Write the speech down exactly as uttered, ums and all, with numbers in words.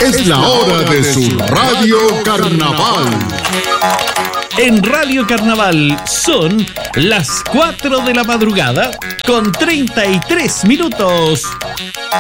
Es la hora de su Radio Carnaval. En Radio Carnaval son las cuatro de la madrugada con treinta y tres minutos.